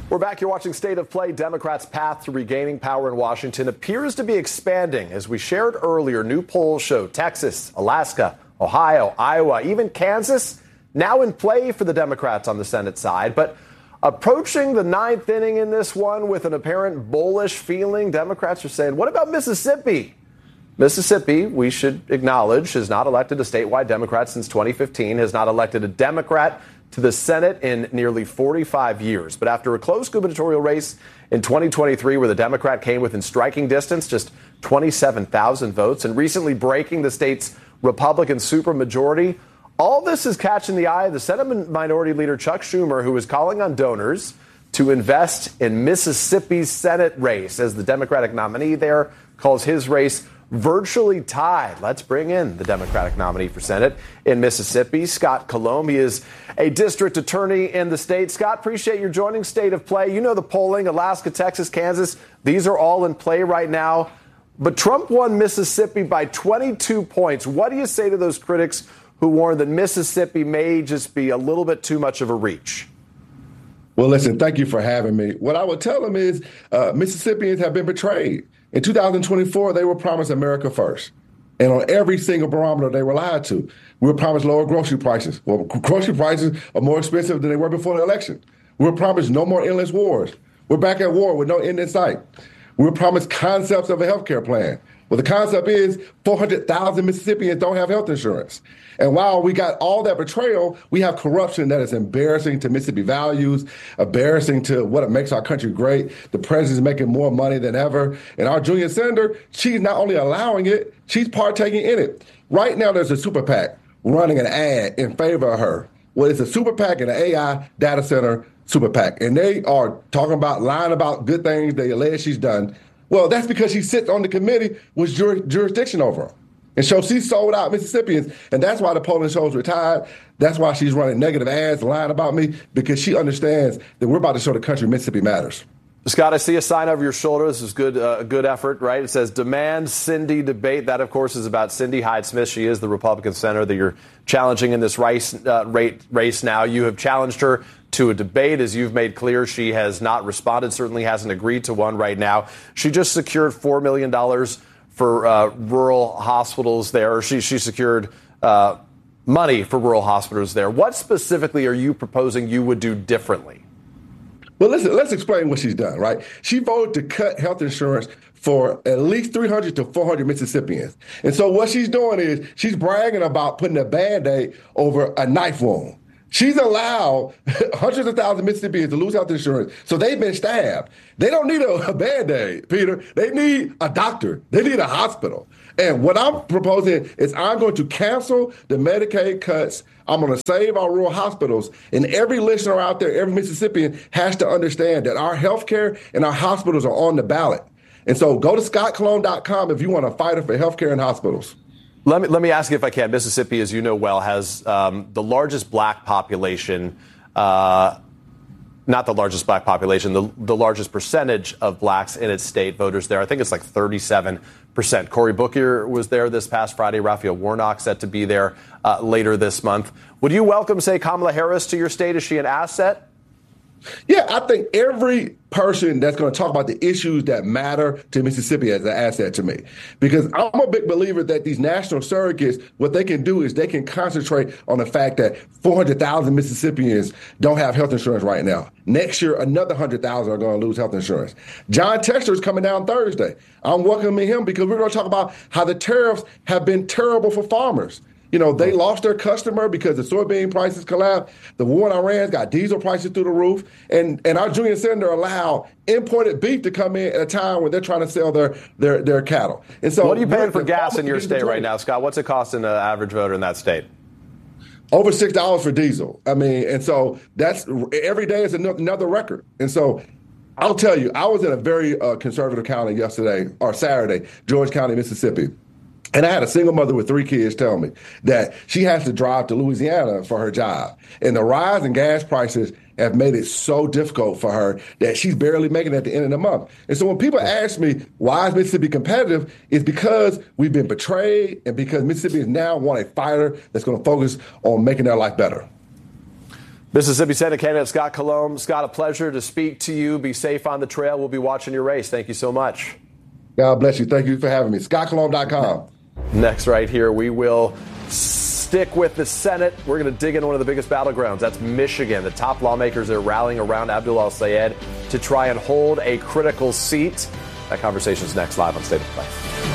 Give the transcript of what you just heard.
We're back. You're watching State of Play. Democrats' path to regaining power in Washington appears to be expanding. As we shared earlier, new polls show Texas, Alaska, Ohio, Iowa, even Kansas now in play for the Democrats on the Senate side. But approaching the ninth inning in this one with an apparent bullish feeling, Democrats are saying, what about Mississippi? Mississippi, we should acknowledge, has not elected a statewide Democrat since 2015, has not elected a Democrat to the Senate in nearly 45 years. But after a close gubernatorial race in 2023 where the Democrat came within striking distance, just 27,000 votes, and recently breaking the state's Republican supermajority, all this is catching the eye of the Senate Minority Leader Chuck Schumer, who is calling on donors to invest in Mississippi's Senate race, as the Democratic nominee there calls his race virtually tied. Let's bring in the Democratic nominee for Senate in Mississippi, Scott Colomb. He is a district attorney in the state. Scott, appreciate your joining State of Play. You know the polling, Alaska, Texas, Kansas, these are all in play right now. But Trump won Mississippi by 22 points. What do you say to those critics who warn that Mississippi may just be a little bit too much of a reach? Well, listen, thank you for having me. What I would tell them is Mississippians have been betrayed. In 2024, they were promised America first. And on every single barometer, they were lied to. We were promised lower grocery prices. Well, grocery prices are more expensive than they were before the election. We were promised no more endless wars. We're back at war with no end in sight. We were promised concepts of a health care plan. Well, the concept is 400,000 Mississippians don't have health insurance. And while we got all that betrayal, we have corruption that is embarrassing to Mississippi values, embarrassing to what makes our country great. The president is making more money than ever. And our junior senator, she's not only allowing it, she's partaking in it. Right now, there's a super PAC running an ad in favor of her. Well, it's a super PAC and an AI data center super PAC. And they are talking about, lying about good things they allege she's done. Well, that's because she sits on the committee with jurisdiction over her. And so she sold out Mississippians, and that's why the polling shows retired. That's why she's running negative ads, lying about me, because she understands that we're about to show the country Mississippi matters. Scott, I see a sign over your shoulder. This is good effort, right? It says demand Cindy debate. That, of course, is about Cindy Hyde-Smith. She is the Republican senator that you're challenging in this race now. You have challenged her to a debate. As you've made clear, she has not responded, certainly hasn't agreed to one right now. She just secured $4 million for rural hospitals there. She secured money for rural hospitals there. What specifically are you proposing you would do differently? Well, listen, let's explain what she's done, right? She voted to cut health insurance for at least 300 to 400 Mississippians. And so what she's doing is she's bragging about putting a Band-Aid over a knife wound. She's allowed hundreds of thousands of Mississippians to lose health insurance, so they've been stabbed. They don't need a Band-Aid, Peter. They need a doctor. They need a hospital. And what I'm proposing is I'm going to cancel the Medicaid cuts. I'm going to save our rural hospitals. And every listener out there, every Mississippian has to understand that our health care and our hospitals are on the ballot. And so go to scottcolomb.com if you want to fight for health care and hospitals. Let me ask you if I can. Mississippi, as you know well, has the largest black population, not the largest black population, the largest percentage of blacks in its state, voters there. I think it's like 37%. Cory Booker was there this past Friday. Raphael Warnock set to be there later this month. Would you welcome, say, Kamala Harris to your state? Is she an asset? Yeah, I think every person that's going to talk about the issues that matter to Mississippi is an asset to me. Because I'm a big believer that these national surrogates, what they can do is they can concentrate on the fact that 400,000 Mississippians don't have health insurance right now. Next year, another 100,000 are going to lose health insurance. John Tester is coming down Thursday. I'm welcoming him because we're going to talk about how the tariffs have been terrible for farmers. You know, they lost their customer because the soybean prices collapsed. The war in Iran's got diesel prices through the roof. And our junior senator allowed imported beef to come in at a time when they're trying to sell their cattle. And so, what are you paying for gas in your state right now, Scott? What's it costing the average voter in that state? Over $6 for diesel. I mean, and so that's every day is another record. And so I'll tell you, I was in a very conservative county Saturday, George County, Mississippi. And I had a single mother with 3 kids tell me that she has to drive to Louisiana for her job. And the rise in gas prices have made it so difficult for her that she's barely making it at the end of the month. And so when people ask me, why is Mississippi competitive? It's because we've been betrayed and because Mississippians now want a fighter that's going to focus on making their life better. Mississippi Senate candidate Scott Colomb. Scott, a pleasure to speak to you. Be safe on the trail. We'll be watching your race. Thank you so much. God bless you. Thank you for having me. ScottColomb.com. Next, right here, we will stick with the Senate. We're going to dig into one of the biggest battlegrounds. That's Michigan. The top lawmakers are rallying around Abdul El-Sayed to try and hold a critical seat. That conversation is next, live on State of Play.